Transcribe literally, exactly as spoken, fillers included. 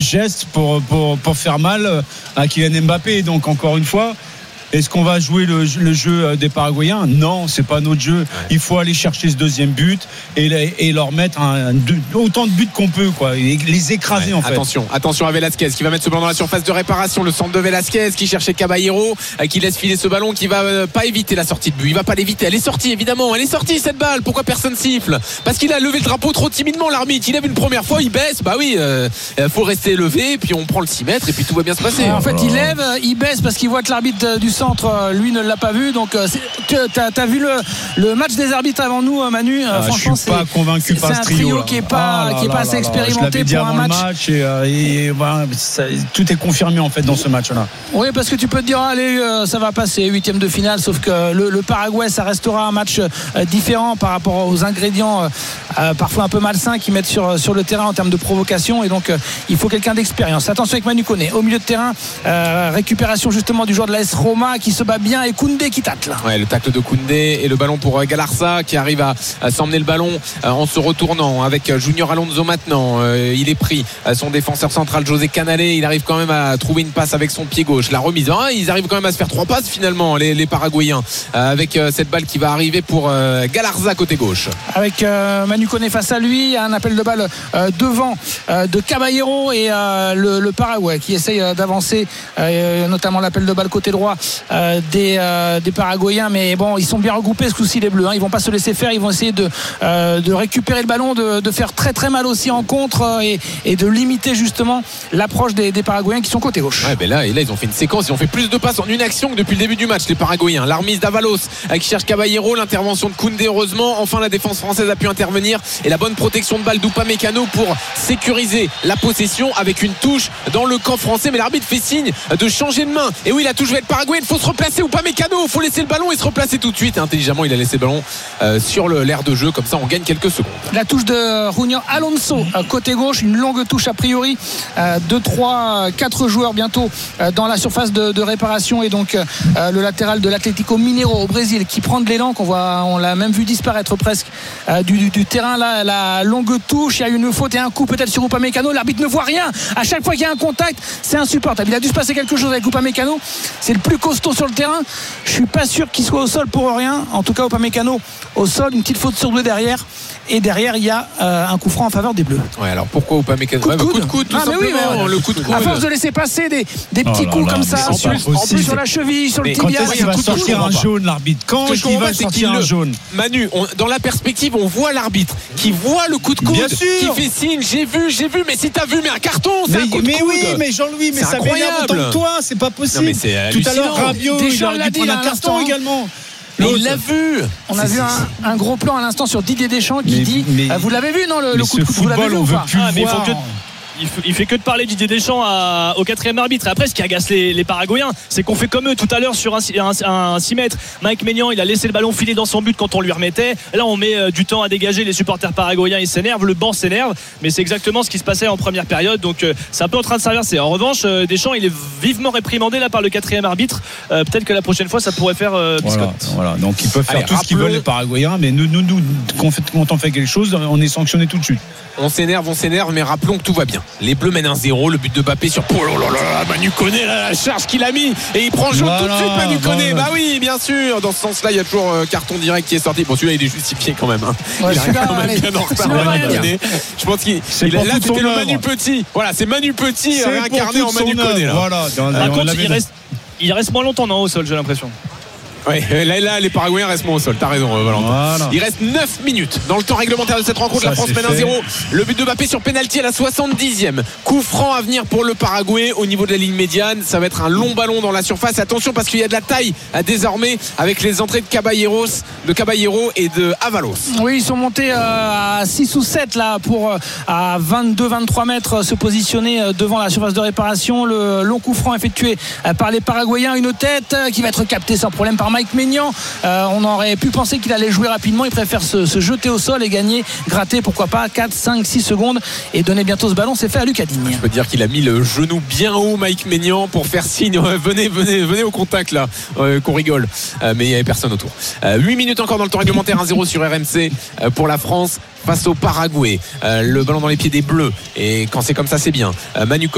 geste pour, pour, pour faire mal à Kylian Mbappé. Donc encore une fois, est-ce qu'on va jouer le, le jeu des Paraguayens ? Non, c'est pas notre jeu. Ouais. Il faut aller chercher ce deuxième but et, et leur mettre un, un, autant de buts qu'on peut, quoi, et les écraser, ouais, en fait. Attention, attention à Velasquez qui va mettre ce ballon dans la surface de réparation. Le centre de Velasquez qui cherchait Caballero, qui laisse filer ce ballon, qui va euh, pas éviter la sortie de but. Il va pas l'éviter. Elle est sortie, évidemment. Elle est sortie, cette balle. Pourquoi personne siffle ? Parce qu'il a levé le drapeau trop timidement, l'arbitre. Il lève une première fois, il baisse. Bah oui, euh, faut rester levé. Puis on prend le six mètres et puis tout va bien se passer. En fait, il lève, il baisse parce qu'il voit que l'arbitre du centre, lui, ne l'a pas vu. Donc tu as vu le, le match des arbitres avant nous, Manu. Ah, franchement, je suis pas convaincu c'est, par c'est ce un trio là. qui est pas, ah là qui est pas là assez là expérimenté pour un match, match et, euh, et voilà, ça, tout est confirmé en fait dans ce match là. Oui, parce que tu peux te dire allez, euh, ça va passer, huitième de finale, sauf que le, le Paraguay, ça restera un match euh, différent par rapport aux ingrédients euh, euh, parfois un peu malsains qu'ils mettent sur, sur le terrain en termes de provocation, et donc euh, il faut quelqu'un d'expérience. Attention avec Manu Koné au milieu de terrain, euh, récupération justement du joueur de l'A S Roma qui se bat bien, et Koundé qui tacle. Ouais, le tacle de Koundé et le ballon pour Galarza qui arrive à, à s'emmener le ballon euh, en se retournant avec Junior Alonso maintenant. Euh, il est pris, euh, son défenseur central José Canalé, il arrive quand même à trouver une passe avec son pied gauche. La remise, hein, ils arrivent quand même à se faire trois passes finalement, les, les Paraguayens, euh, avec euh, cette balle qui va arriver pour euh, Galarza côté gauche. Avec euh, Manu Koné face à lui, un appel de balle euh, devant euh, de Caballero et euh, le, le Paraguay qui essaye euh, d'avancer, euh, notamment l'appel de balle côté droit euh, des, euh, des Paraguayens, mais bon, ils sont bien regroupés ce coup-ci les Bleus, hein. Ils vont pas se laisser faire, ils vont essayer de, euh, de récupérer le ballon, de, de faire très très mal aussi en contre, euh, et, et de limiter justement l'approche des, des Paraguayens qui sont côté gauche. Ouais, ben là, et là ils ont fait une séquence, ils ont fait plus de passes en une action que depuis le début du match, les Paraguayens. La remise d'Avalos qui cherche Caballero, l'intervention de Koundé heureusement, enfin la défense française a pu intervenir, et la bonne protection de balle d'Upamecano pour sécuriser la possession avec une touche dans le camp français, mais l'arbitre fait signe de changer de main, et oui, la touche va être paraguayenne, il faut se replacer, Upamecano, il faut laisser le ballon et se replacer tout de suite, et intelligemment il a laissé le ballon euh, sur le, l'aire de jeu, comme ça on gagne quelques secondes. La touche de Junior Alonso côté gauche, une longue touche a priori, euh, deux, trois, quatre joueurs bientôt euh, dans la surface de, de réparation, et donc euh, le latéral de l'Atlético Mineiro au Brésil qui prend de l'élan, qu'on voit, on l'a même vu disparaître presque euh, du, du, du terrain là, la longue touche, il y a une faute et un coup peut-être sur Upamecano, l'arbitre ne voit rien, à chaque fois qu'il y a un contact c'est insupportable, il a dû se passer quelque chose avec Upamecano, c'est le plus costaud sur le terrain, je suis pas sûr qu'il soit au sol pour rien, en tout cas Upamecano au sol, une petite faute sur deux derrière, et derrière il y a euh, un coup franc en faveur des Bleus. Ouais, alors pourquoi Upamecano? Coup de coude, ouais, bah, coup de coude tout ah, simplement, oui, mais, ouais, le coup de coude. À force de laisser passer des, des petits oh coups là comme là, ça, en sur, plus, en plus sur la cheville, sur mais le tibia. Quand est-ce qu'il va sortir un jaune, l'arbitre? Quand est-ce qu'il va sortir un jaune? Manu, on, dans la perspective, on voit l'arbitre qui voit le coup de coude, qui fait signe, j'ai vu, j'ai vu, mais si t'as vu, mais un carton, c'est mais, un coup de mais coude. oui, mais Jean-Louis, mais c'est ça m'énerve autant que toi, c'est pas possible. Non, mais c'est tout à l'heure, Rabiot, il Deschamps aurait l'a dû dit prendre un à carton l'instant. également. Mais il l'a vu. On a vu un, un gros plan à l'instant sur Didier Deschamps qui mais, dit mais, vous l'avez vu, non, le, le coup de coude, football, vous l'avez vu on ou veut pas? plus ah, mais il voir. faut que Il, f- il fait que de parler Didier Deschamps à, au quatrième arbitre. Et après, ce qui agace les, les Paraguayens, c'est qu'on fait comme eux tout à l'heure sur un, un, un six mètres. Mike Maignan, il a laissé le ballon filer dans son but quand on lui remettait. Là, on met euh, du temps à dégager. Les supporters paraguayens, ils s'énervent, le banc s'énerve. Mais c'est exactement ce qui se passait en première période. Donc, euh, c'est un peu en train de s'inverser. En revanche, euh, Deschamps, il est vivement réprimandé là par le quatrième arbitre. Euh, peut-être que la prochaine fois, ça pourrait faire euh, voilà, voilà, donc ils peuvent faire Allez, tout ce qu'ils veulent, les Paraguayens, mais nous, nous, nous quand, fait, quand on fait quelque chose, on est sanctionné tout de suite. On s'énerve, on s'énerve, mais rappelons que tout va bien. Les Bleus mènent un zéro, le but de Mbappé sur oh là là là, Manu Koné, la charge qu'il a mis, et il prend jaune voilà, tout de suite, Manu Koné. voilà. Bah oui, bien sûr. Dans ce sens-là, il y a toujours euh, carton direct qui est sorti. Bon, celui-là, il est justifié quand même. Hein. Ouais, il arrive quand même allez, bien en retard. celui-là, Manu rien à Koné. Je pense qu'il C'est il, pour là, toute c'était son le œuvre. Manu Petit. Voilà, c'est Manu Petit C'est réincarné pour en Manu toute son Koné. Là. œuvre, voilà. Dans- Par on contre, l'avait il vu. reste, il reste moins longtemps, non, au sol, j'ai l'impression. Ouais, là, là, les Paraguayens restent moins au sol. T'as raison, euh, Valentin. Voilà. Il reste neuf minutes dans le temps réglementaire de cette rencontre. Ça, La France c'est mène un fait. zéro. Le but de Mbappé sur pénalty à la soixante-dixième. Coup franc à venir pour le Paraguay au niveau de la ligne médiane. Ça va être un long ballon dans la surface. Attention parce qu'il y a de la taille euh, désormais avec les entrées de Caballeros, de Caballero et de Avalos. Oui, ils sont montés euh, à six ou sept là pour euh, à vingt-deux vingt-trois mètres euh, se positionner euh, devant la surface de réparation. Le long coup franc effectué euh, par les Paraguayens, une tête euh, qui va être captée sans problème par Mike Maignan. Euh, on aurait pu penser qu'il allait jouer rapidement. Il préfère se, se jeter au sol et gagner, gratter pourquoi pas quatre, cinq, six secondes et donner bientôt ce ballon. C'est fait à Lucas Digne. Je peux dire qu'il a mis le genou bien haut, Mike Maignan, pour faire signe ouais, venez, venez, venez au contact là, euh, qu'on rigole. Euh, mais il n'y avait personne autour. Euh, huit minutes encore dans le temps réglementaire, un zéro sur R M C euh, pour la France face au Paraguay. Euh, le ballon dans les pieds des Bleus. Et quand c'est comme ça, c'est bien. Euh, Manu